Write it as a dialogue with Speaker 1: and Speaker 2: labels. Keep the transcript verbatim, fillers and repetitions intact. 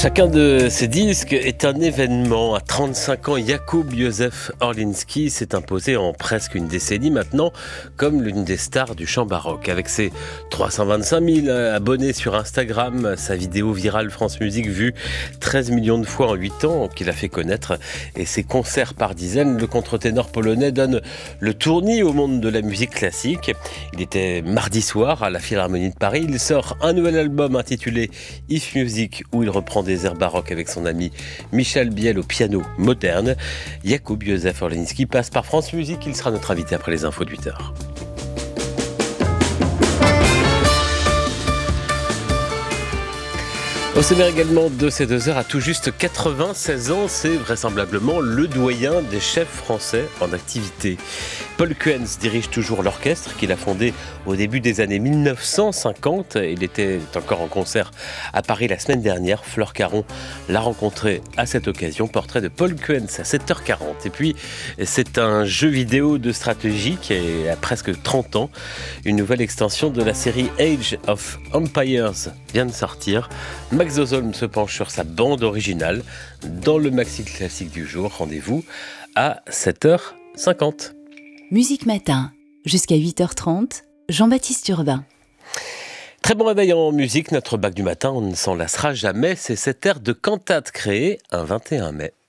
Speaker 1: Chacun de ces disques est un événement. À trente-cinq ans, Jakub Józef Orliński s'est imposé en presque une décennie maintenant comme l'une des stars du chant baroque. Avec ses trois cent vingt-cinq mille abonnés sur Instagram, sa vidéo virale France Musique vue treize millions de fois en huit ans qu'il a fait connaître et ses concerts par dizaines, le contre-ténor polonais donne le tournis au monde de la musique classique. Il était mardi soir à la Philharmonie de Paris. Il sort un nouvel album intitulé If Music où il reprend des airs baroques avec son ami Michel Biel au piano moderne. Jakub Józef Orliński passe par France Musique. Il sera notre invité après les infos de huit heures. Au sommaire également de ces deux heures, à tout juste quatre-vingt-seize ans, c'est vraisemblablement le doyen des chefs français en activité. Paul Kuens dirige toujours l'orchestre qu'il a fondé au début des années mille neuf cent cinquante. Il était encore en concert à Paris la semaine dernière. Flore Caron l'a rencontré à cette occasion. Portrait de Paul Kuens à sept heures quarante. Et puis, c'est un jeu vidéo de stratégie qui a presque trente ans. Une nouvelle extension de la série Age of Empires vient de sortir. Max Ozolm se penche sur sa bande originale dans le maxi classique du jour. Rendez-vous à sept heures cinquante.
Speaker 2: Musique Matin, jusqu'à huit heures trente, Jean-Baptiste Urbain.
Speaker 1: Très bon réveil en musique, notre bac du matin, on ne s'en lassera jamais. C'est cette air de cantate créée un vingt et un mai.